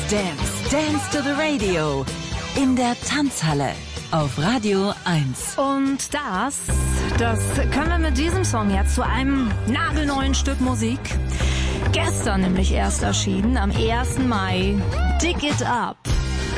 Dance to the Radio in der Tanzhalle auf Radio 1. Und das können wir mit diesem Song jetzt zu einem nagelneuen Stück Musik. Gestern nämlich erst erschienen, am 1. Mai. Dig It Up.